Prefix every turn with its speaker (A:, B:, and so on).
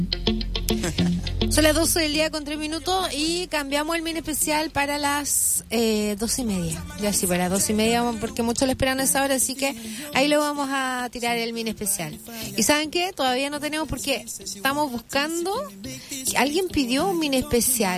A: Son las 12 del día con 3 minutos y cambiamos el mini especial para las 12:30. Ya sí, para las 12:30, porque muchos lo esperan a esa hora, así que ahí lo vamos a tirar el mini especial. ¿Y saben qué? Todavía no tenemos porque estamos buscando. Alguien pidió un mini especial.